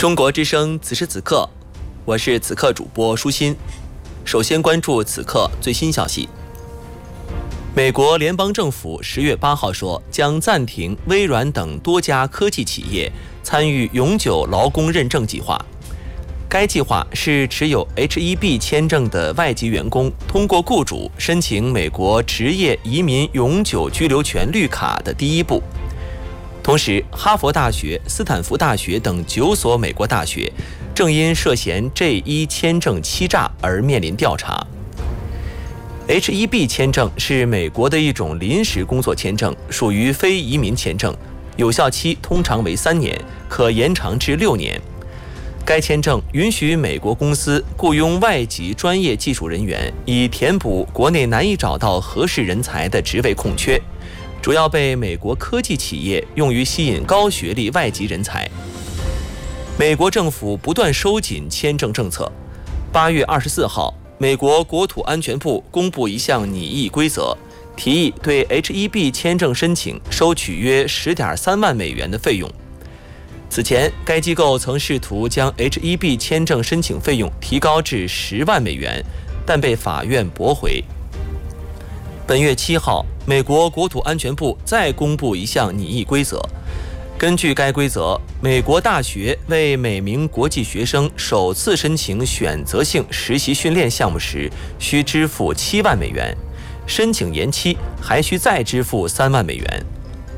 中国之声此时此刻，我是此刻主播舒心。首先关注此刻最新消息。美国联邦政府10月8号说，将暂停微软等多家科技企业参与永久劳工认证计划。该计划是持有 H-1B 签证的外籍员工通过雇主申请美国职业移民永久居留权绿卡的第一步。同时，哈佛大学、斯坦福大学等9所美国大学正因涉嫌 J-1 签证欺诈而面临调查。H-1B 签证是美国的一种临时工作签证，属于非移民签证，有效期通常为3年，可延长至6年。该签证允许美国公司雇佣外籍专业技术人员，以填补国内难以找到合适人才的职位空缺，主要被美国科技企业用于吸引高学历外籍人才。美国政府不断收紧签证政策。8月24号，美国国土安全部公布一项拟议规则，提议对 H-1B 签证申请收取约10.3万美元的费用。此前，该机构曾试图将 H-1B 签证申请费用提高至10万美元，但被法院驳回。本月7号，美国国土安全部再公布一项拟议规则。根据该规则，美国大学为每名国际学生首次申请选择性实习训练项目时，需支付7万美元，申请延期还需再支付3万美元。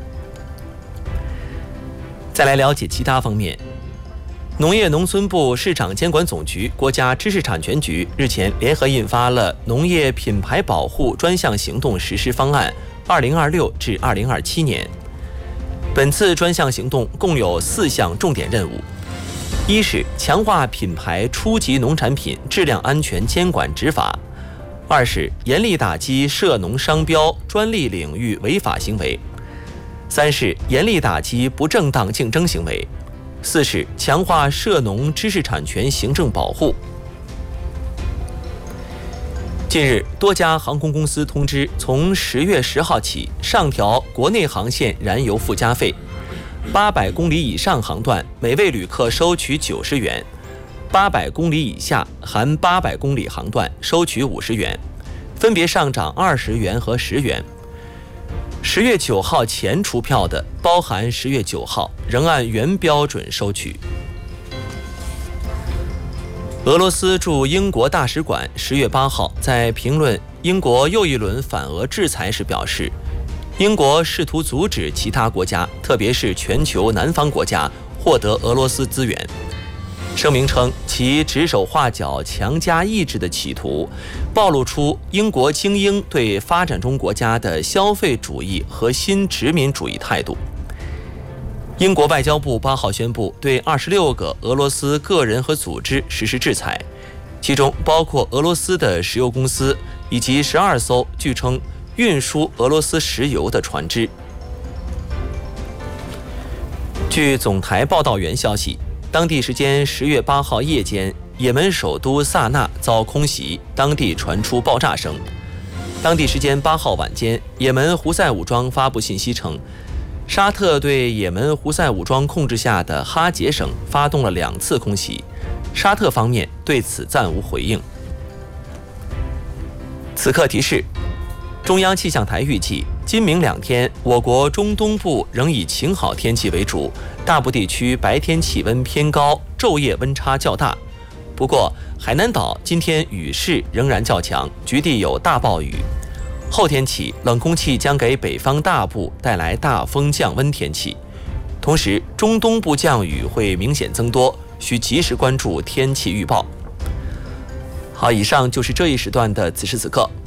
再来了解其他方面。农业农村部市场监管总局、国家知识产权局日前联合印发了农业品牌保护专项行动实施方案2026至2027年。本次专项行动共有4项重点任务：一是强化品牌初级农产品质量安全监管执法；二是严厉打击涉农商标专利领域违法行为；三是严厉打击不正当竞争行为；四是强化涉农知识产权行政保护。近日，多家航空公司通知，从10月10号起上调国内航线燃油附加费，800公里以上航段每位旅客收取90元，800公里以下含800公里航段收取50元，分别上涨20元和10元。10月9号前出票的，包含10月9号，仍按原标准收取。俄罗斯驻英国大使馆10月8号在评论英国又一轮反俄制裁时表示，英国试图阻止其他国家，特别是全球南方国家获得俄罗斯资源。声明称，其指手画脚、强加意志的企图，暴露出英国精英对发展中国家的消费主义和新殖民主义态度。英国外交部8号宣布对26个俄罗斯个人和组织实施制裁，其中包括俄罗斯的石油公司以及12艘据称运输俄罗斯石油的船只。据总台报道员消息，当地时间10月8号夜间，也门首都萨那遭空袭，当地传出爆炸声。当地时间8号晚间，也门胡塞武装发布信息称，沙特对也门胡塞武装控制下的哈杰省发动了2次空袭，沙特方面对此暂无回应。此刻提示：中央气象台预计，今明2天，我国中东部仍以晴好天气为主，大部地区白天气温偏高，昼夜温差较大。不过，海南岛今天雨势仍然较强，局地有大暴雨。后天起，冷空气将给北方大部带来大风降温天气，同时中东部降雨会明显增多，需及时关注天气预报。好，以上就是这一时段的此时此刻，